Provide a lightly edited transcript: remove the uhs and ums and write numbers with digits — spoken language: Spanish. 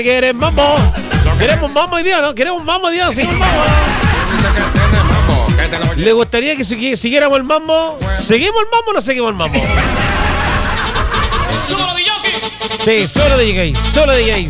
¿Quieres mambo? ¿Queremos mambo hoy día, no? ¿Queremos mambo hoy día? ¿Seguimos mambo? ¿Le gustaría que siguiéramos el mambo? ¿Seguimos el mambo o no seguimos el mambo? Sí, solo DJ, solo DJ.